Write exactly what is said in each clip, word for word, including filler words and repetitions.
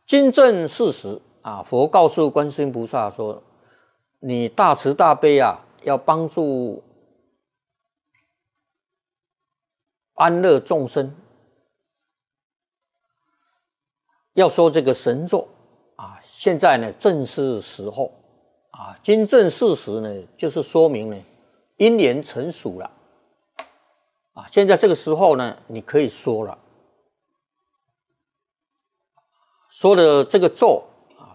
经证事实啊，佛告诉观世音菩萨说：“你大慈大悲啊，要帮助安乐众生，要说这个神咒啊，现在呢正是时候啊。经证事实呢，就是说明呢因缘成熟了啊。现在这个时候呢，你可以说了。”说的这个咒啊，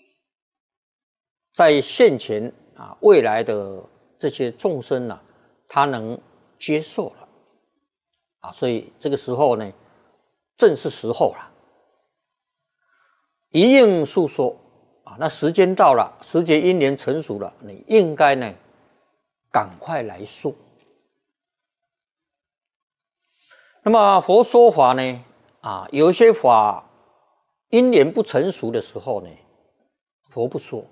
在现前啊、未来的这些众生啊，他能接受了啊，所以这个时候呢，正是时候了。一应诉说啊，那时间到了，时节因缘成熟了，你应该呢，赶快来说。那么佛说法呢，啊，有一些法。因缘不成熟的时候呢，佛不说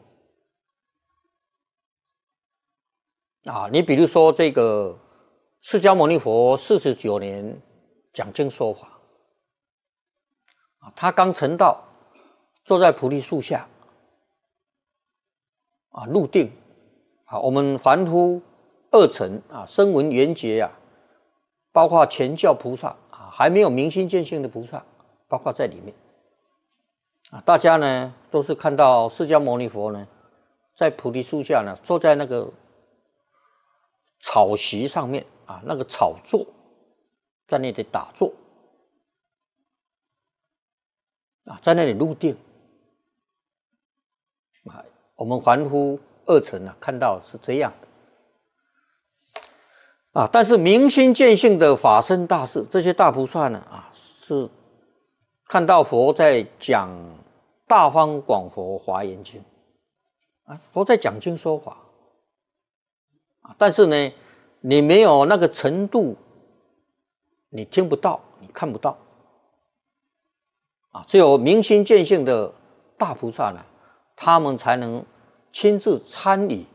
啊。你比如说这个释迦牟尼佛四十九年讲经说法啊，他刚成道，坐在菩提树下啊，入定啊。我们凡夫二乘啊，声闻缘觉啊，包括全教菩萨啊，还没有明心见性的菩萨，包括在里面。啊，大家呢都是看到释迦牟尼佛呢，在菩提树下呢，坐在那个草席上面啊，那个草座，在那里打坐啊，在那里入定啊。我们凡夫二乘啊，看到是这样的啊。但是明心见性的法身大士，这些大菩萨呢啊，是看到佛在讲大方广佛华严经啊，佛在讲经说法啊，但是呢，你没有那个程度，你听不到，你看不到啊。只有明心见性的大菩萨呢，他们才能亲自参与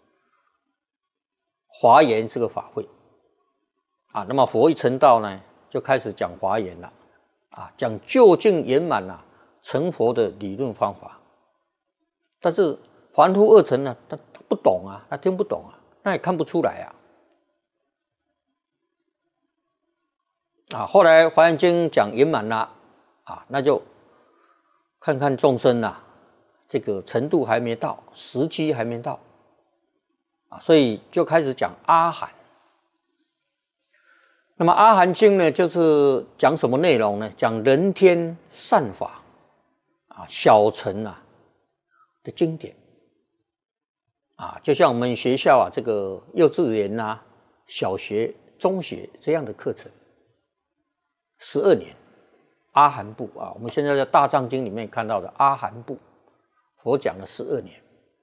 华严这个法会啊。那么佛一成道呢，就开始讲华严了啊，讲究竟圆满了成佛的理论方法。但是凡夫二乘呢，他不懂啊，他听不懂啊，那也看不出来啊。啊，后来华严经讲圆满了啊，那就看看众生啊，这个程度还没到，时机还没到啊，所以就开始讲阿含。那么阿含经呢，就是讲什么内容呢？讲人天善法啊，小乘啊的经典啊，就像我们学校啊，这个幼稚园啊、小学、中学这样的课程，十二年阿含部啊，我们现在在大藏经里面看到的阿含部，佛讲了十二年。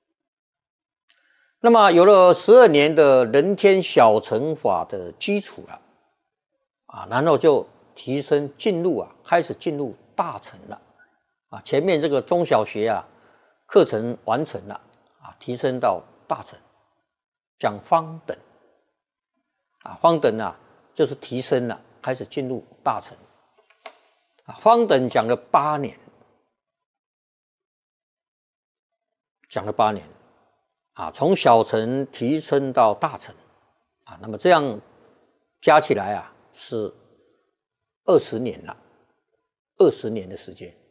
那么有了十二年的人天小乘法的基础了啊，然后就提升进入啊，开始进入大乘了啊。前面这个中小学啊课程完成了啊，提升到大乘，讲方等啊，方等啊就是提升了，开始进入大乘啊。方等讲了八年，讲了八年啊，从小乘提升到大乘啊，那么这样加起来啊是二十年了，二十年的时间。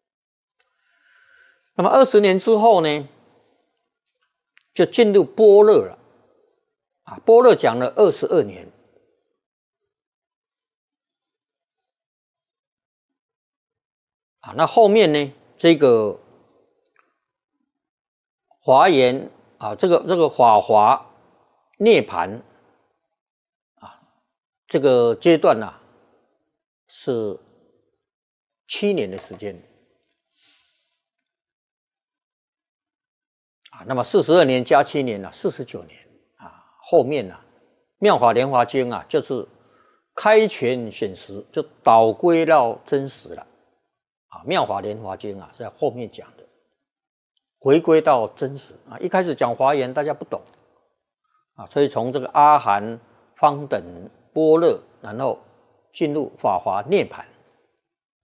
那么二十年之后呢，就进入般若了啊。般若讲了二十二年啊。那后面呢，这个华严啊，这个这个法华涅槃啊，这个阶段啊是七年的时间啊。那么四十二年加七年啊，四十九年啊。后面啊，妙法莲华经啊，就是开权显实，就导归到真实了啊。妙法莲华经啊，在后面讲的，回归到真实啊。一开始讲华严，大家不懂啊，所以从这个阿含、方等、般若，然后进入法华涅槃